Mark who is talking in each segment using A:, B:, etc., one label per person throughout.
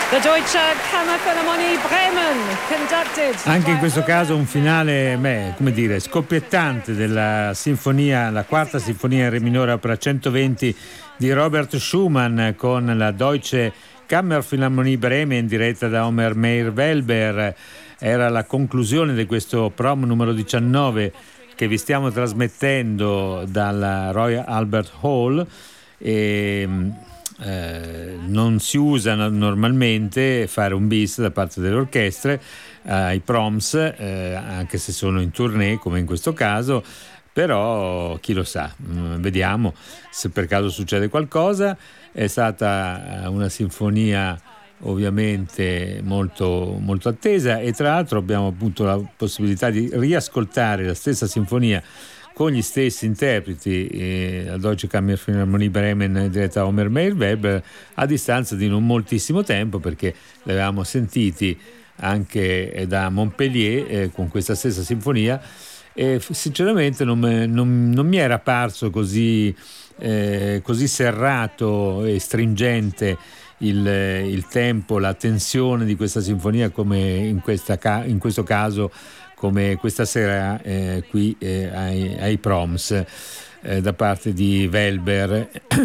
A: The Deutsche Kammerphilharmonie Bremen conducted.
B: Anche in questo caso un finale, come dire, scoppiettante della sinfonia, la quarta sinfonia in re minore opera 120 di Robert Schumann con la Deutsche Kammerphilharmonie Bremen diretta da Omer Meir Welber. Era la conclusione di questo prom numero 19 che vi stiamo trasmettendo dalla Royal Albert Hall e non si usa normalmente fare un bis da parte delle orchestre ai proms, anche se sono in tournée come in questo caso, però chi lo sa, vediamo se per caso succede qualcosa. È stata una sinfonia ovviamente molto, molto attesa e tra l'altro abbiamo avuto la possibilità di riascoltare la stessa sinfonia con gli stessi interpreti, la Deutsche Kammerphilharmonie Bremen diretta da Omer Meir Welber, a distanza di non moltissimo tempo, perché li avevamo sentiti anche da Montpellier con questa stessa sinfonia e sinceramente non mi era parso così serrato e stringente il tempo, la tensione di questa sinfonia come in questo caso, come questa sera qui ai proms da parte di Welber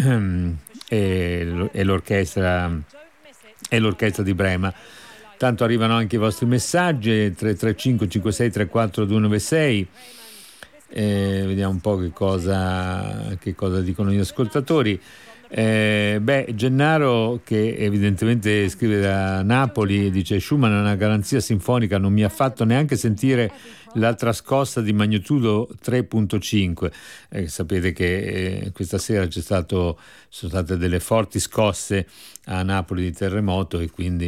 B: e l'orchestra di Brema. Tanto arrivano anche i vostri messaggi 335 56 34 296. Vediamo un po' che cosa dicono gli ascoltatori. Gennaro, che evidentemente scrive da Napoli, dice: Schumann è una garanzia sinfonica, non mi ha fatto neanche sentire l'altra scossa di magnitudo 3.5. Sapete che questa sera sono state delle forti scosse a Napoli di terremoto e quindi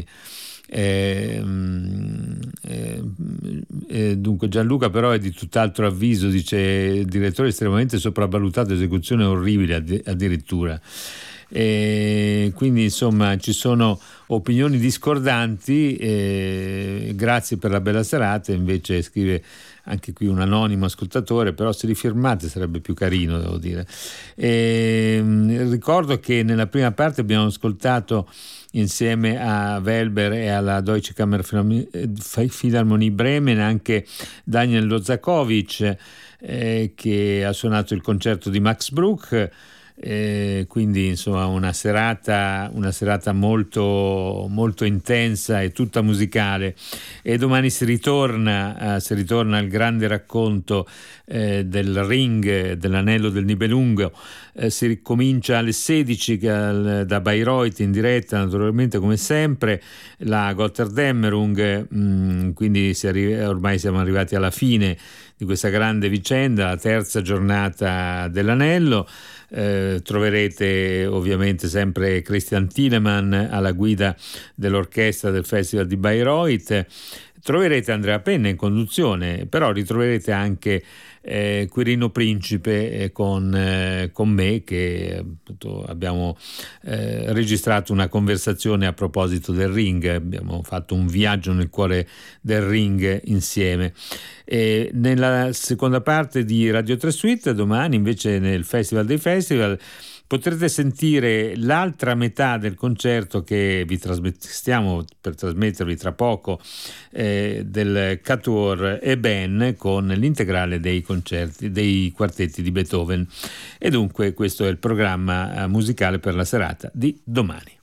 B: dunque Gianluca però è di tutt'altro avviso, dice: il direttore estremamente sopravvalutato, esecuzione orribile addirittura. Quindi insomma ci sono opinioni discordanti. Grazie per la bella serata, invece scrive anche qui un anonimo ascoltatore, però se li firmate sarebbe più carino, devo dire. Ricordo che nella prima parte abbiamo ascoltato insieme a Welber e alla Deutsche Kammerphilharmonie Bremen anche Daniel Lozakovic, che ha suonato il concerto di Max Bruch. Quindi insomma una serata molto, molto intensa e tutta musicale, e domani si ritorna al grande racconto del Ring, dell'anello del Nibelungo. Si ricomincia alle 16 da Bayreuth in diretta, naturalmente come sempre, la Götterdämmerung, quindi ormai siamo arrivati alla fine di questa grande vicenda, la terza giornata dell'anello. Troverete ovviamente sempre Christian Thielemann alla guida dell'orchestra del Festival di Bayreuth. Troverete Andrea Penna in conduzione, però ritroverete anche Quirino Principe con me, che appunto abbiamo registrato una conversazione a proposito del Ring. Abbiamo fatto un viaggio nel cuore del Ring insieme. Nella seconda parte di Radio 3 Suite, domani invece nel Festival dei Festival, potrete sentire l'altra metà del concerto che stiamo per trasmettervi tra poco, del Quatuor e Ben, con l'integrale dei quartetti di Beethoven. E dunque questo è il programma musicale per la serata di domani.